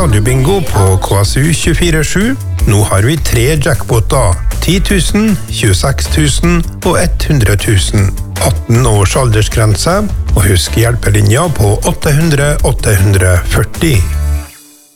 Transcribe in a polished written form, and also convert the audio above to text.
radiobingo på KSU 24/7. Nå har vi 3 jackpoter, 10 000, 26 000 og 100 000. 18 års aldersgrense, og husk hjelpelinja på 800 840.